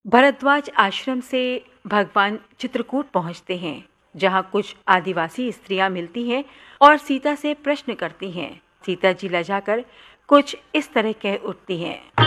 भरद्वाज आश्रम से भगवान चित्रकूट पहुंचते हैं, जहां कुछ आदिवासी स्त्रियां मिलती हैं और सीता से प्रश्न करती हैं। सीता जी लजाकर कुछ इस तरह कह उठती हैं।